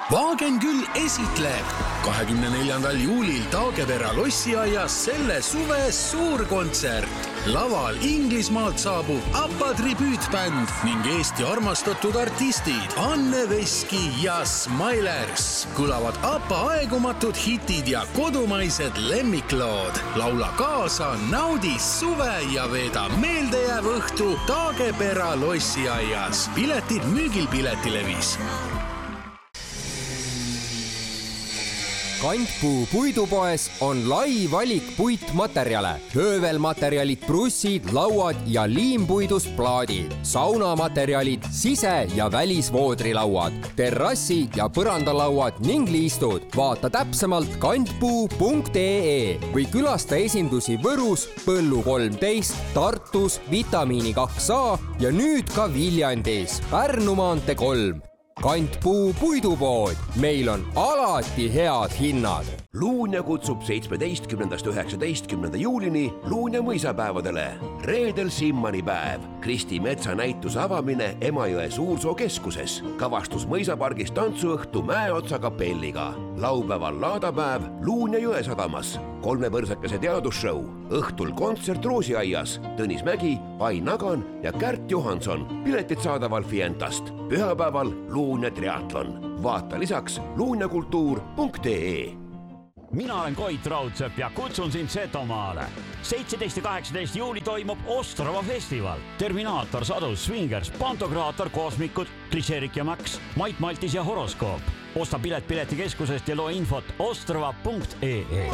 Vaagen küll esitleb 24. juulil Taagepera lossiaias selle suve suurkontsert. Laval Inglismaalt saabub ABBA tribüütbänd ning Eesti armastatud artistid Anne Veski ja Smilers. Kõlavad ABBA aegumatud hitid ja kodumaised lemmiklood. Laula kaasa, naudi suve ja veeda meeldejääv õhtu Taagepera lossiaias. Piletid müügil Piletilevis. Kantpuu puidupoes on lai valik puitmaterjale, höövelmaterjalid, brussid, lauad ja liimpuidust plaadid, saunamaterjalid, sise- ja välisvoodrilauad, terrassi- ja põrandalauad ning liistud. Vaata täpsemalt kantpuu.ee või külasta esindusi Võrus, Põllu 13, Tartus, Vitamiini 2A ja nüüd ka Viljandis, Pärnu maantee 3. Kantpuu puidupood. Meil on alati head hinnad. Luunja kutsub 17.–19. juulini Luunja mõisapäevadele. Reedel Simmani päev. Kristi Metsa näituse avamine Emajõe Suursoo keskuses. Kavastus mõisapargis tantsuõhtu Mäeotsa kapelliga. Laupäeval laadapäev Luunja Jõesadamas. 3 põrsakese teadusshow. Õhtul kontsert Roosiaias. Tõnis Mägi, Ain Nagan ja Kärt Johanson. Piletid saadaval Fientast. Pühapäeval Luunja triatlon. Vaata lisaks luunjakultuur.ee. Mina olen Koit Raudsepp ja kutsun sind Setomaale. 17. ja 18. juuli toimub Ostrava festival. Terminaator, Sadus, Swingers, Pantokraator, Kosmikud, Klišerik ja Max, Mait Maltis ja Horoskoop. Osta pilet Piletikeskusest ja loo infot ostrava.ee.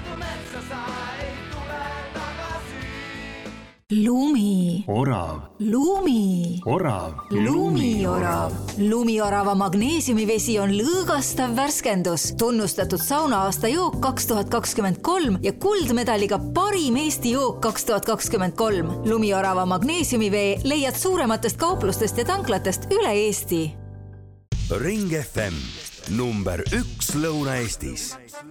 Lumi. Orav. Lumi. Orav. Lumiorav. Lumiorava magneesiumivesi on lõõgastav värskendus, tunnustatud saunaaasta jook 2023 ja kuldmedaliga parim Eesti jook 2023. Lumiorava magneesiumivee leiad suurematest kauplustest ja tanklatest üle Eesti. Ring FM, number 1 Lõuna-Eestis.